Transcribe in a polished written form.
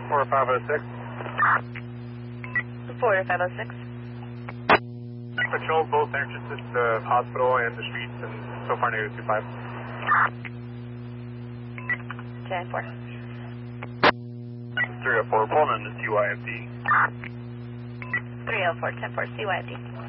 4506. 4506. Patrol both entrances to the hospital and the streets, and so far negative 25. 10-4. 304, pulling in the CYFD. 304, 10-4, CYFD.